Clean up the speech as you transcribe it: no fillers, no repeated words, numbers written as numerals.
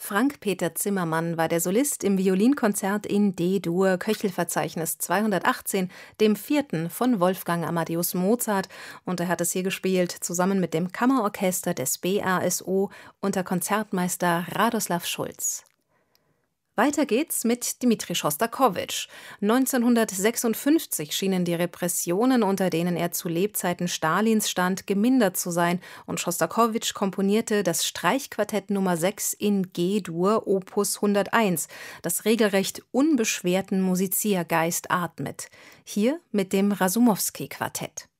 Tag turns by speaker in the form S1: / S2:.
S1: Frank-Peter Zimmermann war der Solist im Violinkonzert in D-Dur, Köchelverzeichnis 218, dem vierten von Wolfgang Amadeus Mozart, und er hat es hier gespielt, zusammen mit dem Kammerorchester des BRSO unter Konzertmeister Radoslav Schulz. Weiter geht's mit Dmitri Schostakowitsch. 1956 schienen die Repressionen, unter denen er zu Lebzeiten Stalins stand, gemindert zu sein, und Schostakowitsch komponierte das Streichquartett Nummer 6 in G-Dur Opus 101, das regelrecht unbeschwerten Musiziergeist atmet. Hier mit dem Rasumowski-Quartett.